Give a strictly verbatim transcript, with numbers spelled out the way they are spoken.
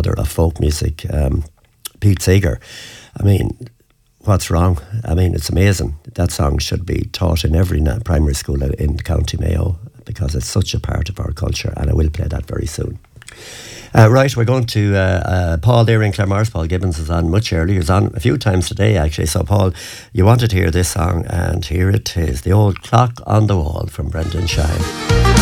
godfather of folk music, um, Pete Seeger. I mean, what's wrong? I mean, it's amazing. That song should be taught in every primary school in County Mayo because it's such a part of our culture, and I will play that very soon. Uh, right, we're going to uh, uh, Paul there in Claremorris. Paul Gibbons is on much earlier. He's on a few times today, actually. So, Paul, you wanted to hear this song, and here it is, The Old Clock on the Wall from Brendan Shine.